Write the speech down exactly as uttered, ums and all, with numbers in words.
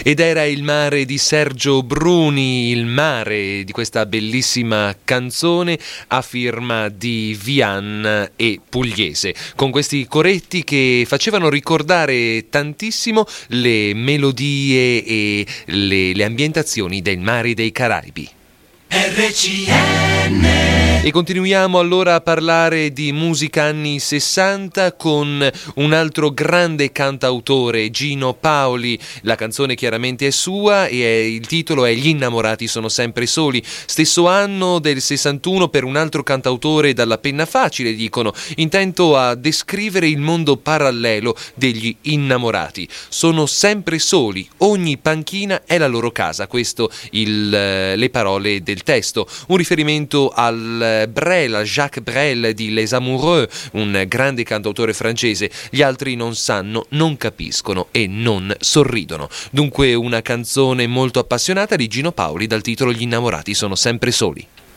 Ed era Il mare di Sergio Bruni, il mare di questa bellissima canzone a firma di Vian e Pugliese, con questi coretti che facevano ricordare tantissimo le melodie e le, le ambientazioni del mare dei Caraibi. R C N. E continuiamo allora a parlare di musica anni sessanta con un altro grande cantautore, Gino Paoli. La canzone chiaramente è sua e è, il titolo è Gli innamorati sono sempre soli. Stesso anno del sessantuno per un altro cantautore dalla penna facile, dicono, intento a descrivere il mondo parallelo degli innamorati. Sono sempre soli, ogni panchina è la loro casa. Questo il, le parole del testo. Un riferimento al Brel, Jacques Brel di Les Amoureux, un grande cantautore francese. Gli altri non sanno, non capiscono e non sorridono. Dunque una canzone molto appassionata di Gino Paoli dal titolo Gli innamorati sono sempre soli.